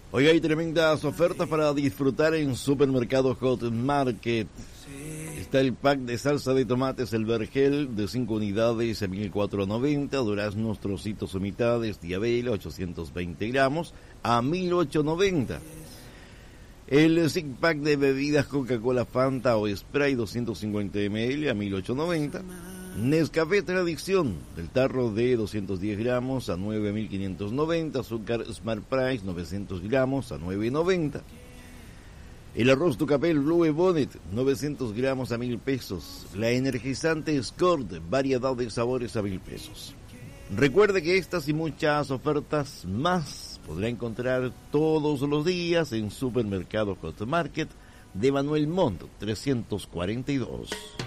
Hoy hay tremendas ofertas para disfrutar en Supermercado Hot Market. Está el pack de salsa de tomates El Vergel de 5 unidades a 1.490, duraznos, trocitos o mitades, Diabela 820 gramos a 1.890. El six pack de bebidas Coca-Cola, Fanta o Sprite 250 ml a 1.890. Nescafé Tradición del tarro de 210 gramos a 9.590. Azúcar Smart Price 900 gramos a 9.90. El arroz Tucapel Blue Bonnet 900 gramos a 1.000 pesos. La energizante Scort, variedad de sabores a 1.000 pesos. Recuerde que estas y muchas ofertas más podrá encontrar todos los días en Supermercado Hot Market de Manuel Montt 342.